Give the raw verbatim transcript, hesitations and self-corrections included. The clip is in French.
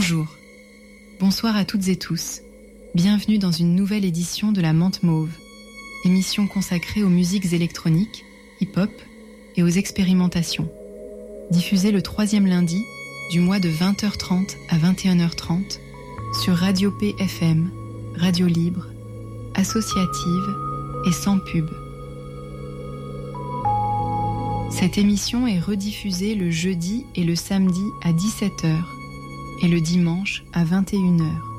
Bonjour, bonsoir à toutes et tous. Bienvenue dans une nouvelle édition de la Menthe Mauve, émission consacrée aux musiques électroniques, hip-hop et aux expérimentations. Diffusée le troisième lundi du mois de vingt heures trente à vingt et une heures trente sur Radio P F M, radio libre, associative et sans pub. Cette émission est rediffusée le jeudi et le samedi à dix-sept heures et le dimanche à vingt et une heures.